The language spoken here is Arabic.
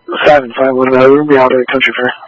5 and 5, what about Ruby out at Country Fair?